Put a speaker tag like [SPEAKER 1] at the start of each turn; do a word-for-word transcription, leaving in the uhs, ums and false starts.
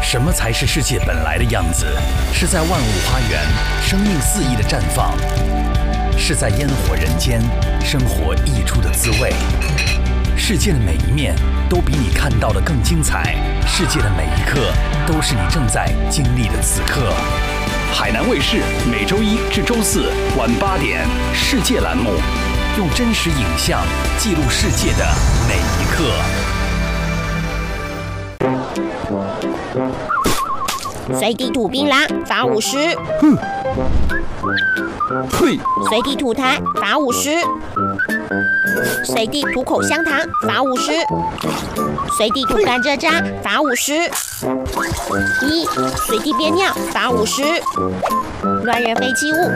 [SPEAKER 1] 什么才是世界本来的样子？是在万物花园，生命肆意的绽放；是在烟火人间，生活溢出的滋味。世界的每一面都比你看到的更精彩，世界的每一刻都是你正在经历的此刻。海南卫视每周一至周四晚八点，世界栏目，用真实影像记录世界的每一刻。
[SPEAKER 2] 随地吐槟榔罚五十。
[SPEAKER 1] 哼，呸！
[SPEAKER 2] 随地吐痰罚五十。随地吐口香糖罚五十。随地吐甘蔗渣罚五十。一，随地憋尿罚五十。乱扔废弃物